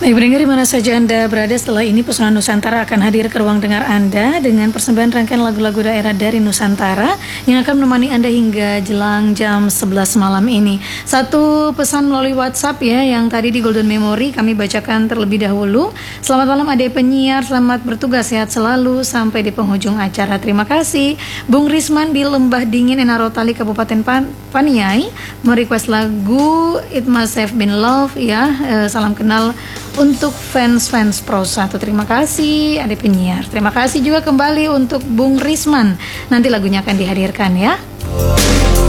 Baik pendengar di mana saja Anda berada, setelah ini Pesona Nusantara akan hadir ke ruang dengar Anda dengan persembahan rangkaian lagu-lagu daerah dari Nusantara yang akan menemani Anda hingga jelang jam 11 malam ini. Satu pesan melalui WhatsApp ya yang tadi di Golden Memory kami bacakan terlebih dahulu. Selamat malam adik penyiar, selamat bertugas, sehat selalu sampai di penghujung acara. Terima kasih. Bung Risman di Lembah Dingin Enarotali Kabupaten Paniai merequest lagu It Must Have Been Love ya. Salam kenal untuk fans Pro 1. Terima kasih adik penyiar. Terima kasih juga kembali untuk Bung Risman. Nanti lagunya akan dihadirkan ya.